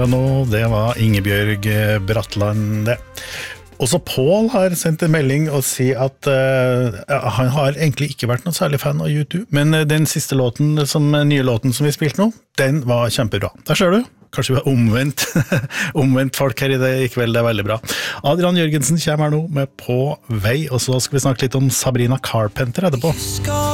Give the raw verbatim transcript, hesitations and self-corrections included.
Nå, det var Ingebjørg Bratland det. Også Paul har sendt en melding og sier at uh, han har egentlig ikke vært noen særlig fan av YouTube, men den siste låten, som, nye låten som vi spilte nå, den var kjempebra. Der ser du, kanskje vi har omvendt, omvendt folk her i det i kveld, det er veldig bra. Adrian Jørgensen kommer her nå med På vei, og så skal vi snakke litt om Sabrina Carpenter etterpå.